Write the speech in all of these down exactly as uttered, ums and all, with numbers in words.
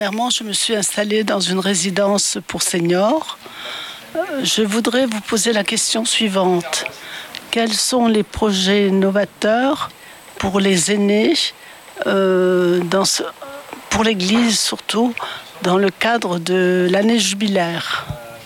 Dernièrement, je me suis installée dans une résidence pour seniors. Je voudrais vous poser la question suivante. Quels sont les projets novateurs pour les aînés, euh, dans ce, pour l'Église surtout, dans le cadre de l'année jubilaire?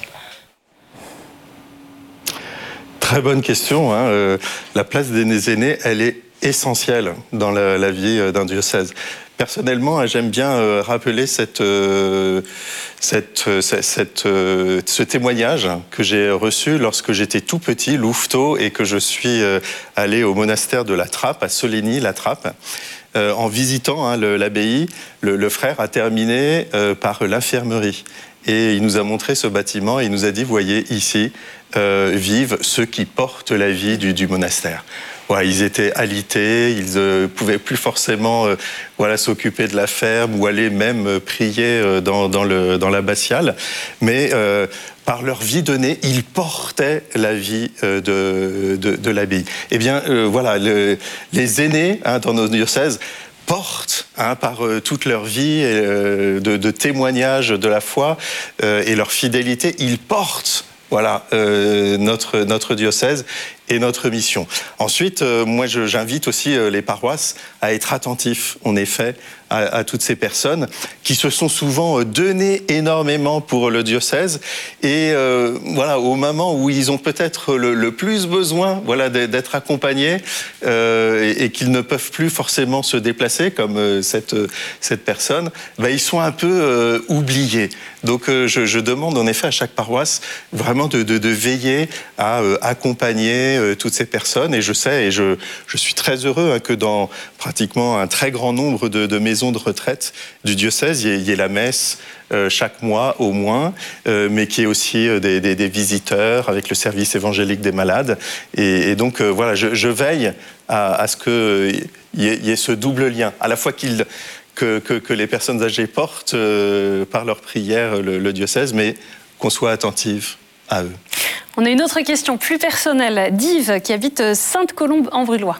Très bonne question. Hein. Euh, la place des aînés, elle est essentielle dans la, la vie d'un diocèse. Personnellement, j'aime bien euh, rappeler cette, euh, cette, euh, cette, euh, ce témoignage que j'ai reçu lorsque j'étais tout petit, louveteau, et que je suis euh, allé au monastère de la Trappe, à Soligny-la-Trappe. Euh, en visitant hein, le, l'abbaye, le, le frère a terminé euh, par l'infirmerie. Et il nous a montré ce bâtiment et il nous a dit, voyez, ici euh, vivent ceux qui portent la vie du, du monastère. Voilà, ils étaient alités, ils ne euh, pouvaient plus forcément euh, voilà, s'occuper de la ferme ou aller même euh, prier euh, dans, dans, le, dans l'abbatiale. Mais euh, par leur vie donnée, ils portaient la vie euh, de, de, de l'abbaye. Eh bien, euh, voilà, le, les aînés hein, dans nos diocèses portent hein, par euh, toute leur vie euh, de, de témoignages de la foi euh, et leur fidélité, ils portent voilà, euh, notre, notre diocèse et notre mission. Ensuite, euh, moi, je, j'invite aussi euh, les paroisses à être attentifs, en effet, à, à toutes ces personnes qui se sont souvent euh, données énormément pour le diocèse et euh, voilà, au moment où ils ont peut-être le, le plus besoin voilà, d'être accompagnés euh, et, et qu'ils ne peuvent plus forcément se déplacer, comme euh, cette, cette personne, ben, ils sont un peu euh, oubliés. Donc, euh, je, je demande en effet à chaque paroisse vraiment de, de, de veiller à euh, accompagner toutes ces personnes et je sais et je, je suis très heureux hein, que dans pratiquement un très grand nombre de, de maisons de retraite du diocèse, il y ait, il y ait la messe euh, chaque mois au moins, euh, mais qu'il y ait aussi euh, des, des, des visiteurs avec le service évangélique des malades et, et donc euh, voilà, je, je veille à, à ce qu'il euh, y, y ait ce double lien, à la fois qu'il Que, que, que les personnes âgées portent euh, par leur prière le, le diocèse, mais qu'on soit attentif à eux. On a une autre question plus personnelle d'Yves qui habite Sainte-Colombe-en-Brulois.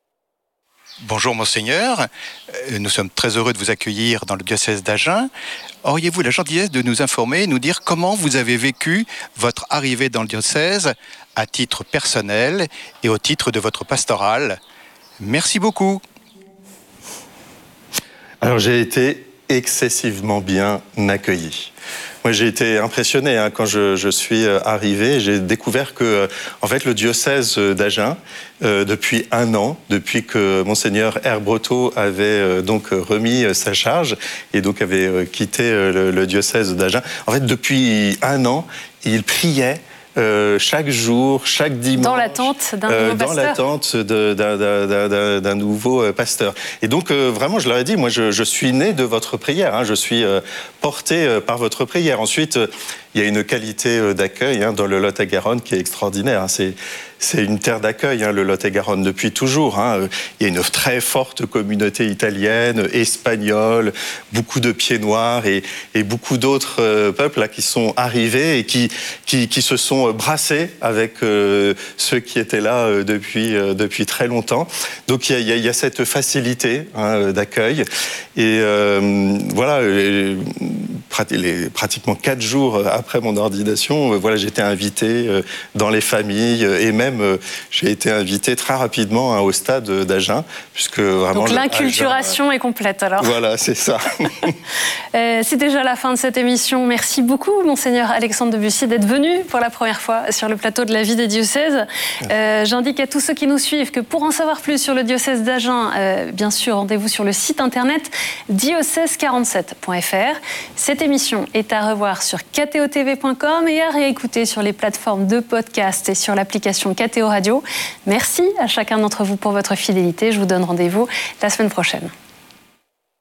Bonjour Monseigneur, nous sommes très heureux de vous accueillir dans le diocèse d'Agen. Auriez-vous la gentillesse de nous informer, nous dire comment vous avez vécu votre arrivée dans le diocèse à titre personnel et au titre de votre pastorale? Merci beaucoup. Alors j'ai été excessivement bien accueilli. Moi, j'ai été impressionné hein, quand je, je suis arrivé. J'ai découvert que, euh, en fait, le diocèse d'Agen, euh, depuis un an, depuis que Monseigneur Herbreteau avait euh, donc remis euh, sa charge et donc avait euh, quitté euh, le, le diocèse d'Agen, en fait, depuis un an, il priait. Euh, chaque jour, chaque dimanche, dans l'attente d'un nouveau euh, dans pasteur. l'attente de, d'un, d'un, d'un, d'un nouveau euh, pasteur. Et donc, euh, vraiment, je leur ai dit, moi, je, je suis né de votre prière, hein, je suis euh, porté euh, par votre prière. Ensuite, euh, il y a une qualité euh, d'accueil hein, dans le Lot-et-Garonne qui est extraordinaire. Hein, c'est, c'est une terre d'accueil, hein, le Lot-et-Garonne, depuis toujours. Hein. Il y a une très forte communauté italienne, espagnole, beaucoup de pieds noirs et, et beaucoup d'autres euh, peuples là, qui sont arrivés et qui, qui, qui se sont brassés avec euh, ceux qui étaient là euh, depuis, euh, depuis très longtemps. Donc il y a, il y a cette facilité hein, d'accueil. Et euh, voilà, les, les, pratiquement quatre jours après mon ordination, euh, voilà, j'étais invité euh, dans les familles euh, et même euh, j'ai été invité très rapidement hein, au stade d'Agen, puisque vraiment. Donc l'inculturation Agen, est complète alors. Voilà, c'est ça. euh, c'est déjà la fin de cette émission. Merci beaucoup, Monseigneur Alexandre de Bussy, d'être venu pour la première fois sur le plateau de la vie des diocèses. Euh, j'indique à tous ceux qui nous suivent que pour en savoir plus sur le diocèse d'Agen, euh, bien sûr, rendez-vous sur le site internet diocèse quarante-sept point f r. Cette émission est à revoir sur k t o t v point com et à réécouter sur les plateformes de podcast et sur l'application K T O Radio. Merci à chacun d'entre vous pour votre fidélité. Je vous donne rendez-vous la semaine prochaine.